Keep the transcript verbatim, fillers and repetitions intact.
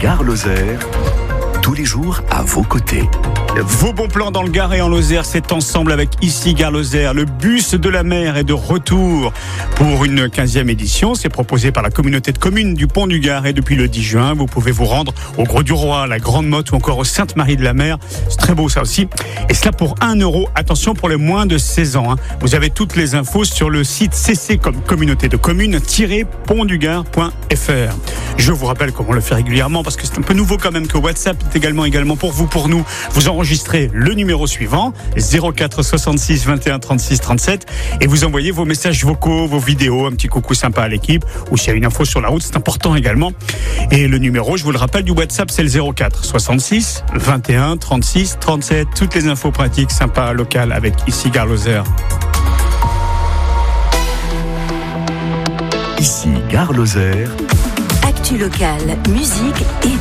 Gare Lozère, tous les jours à vos côtés. Vos bons plans dans le Gard et en Lozère, c'est ensemble avec Ici Gare Lozère. Le bus de la mer est de retour pour une quinzième édition. C'est proposé par la communauté de communes du Pont du Gard et depuis le dix juin, vous pouvez vous rendre au Gros du Roi, la Grande Motte ou encore au Sainte-Marie-de-la-Mer. C'est très beau ça aussi. Et cela pour un euro. Attention pour les moins de seize ans. Hein. Vous avez toutes les infos sur le site c c comme communauté de communes pont du gard point f r. Je vous rappelle comment on le fait régulièrement parce que c'est un peu nouveau quand même que WhatsApp est également, également pour vous, pour nous. Vous enregistrez le numéro suivant, zéro quatre soixante-six vingt et un trente-six trente-sept, et vous envoyez vos messages vocaux, vos vidéos, un petit coucou sympa à l'équipe, ou s'il y a une info sur la route, c'est important également. Et le numéro, je vous le rappelle, du WhatsApp, c'est le zéro quatre soixante-six vingt et un trente-six trente-sept. Toutes les infos pratiques, sympas, locales, avec Ici Gare Lozère. Ici Gare Lozère. Actu locale, musique et